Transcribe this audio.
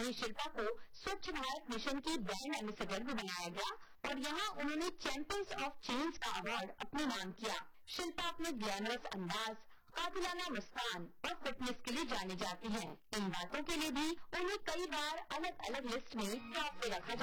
लिए शिल्पा को स्वच्छ भारत मिशन की ब्रांड एम्बेसडर भी बनाया गया और यहाँ उन्होंने चैंपियंस ऑफ चेंज का अवार्ड अपने नाम किया। शिल्पा अपने ग्लैमरस अंदाज, कातिलाना मुस्कान और फिटनेस के लिए जानी जाती हैं। इन बातों के लिए भी उन्हें कई बार अलग अलग लिस्ट में टॉप पे रखा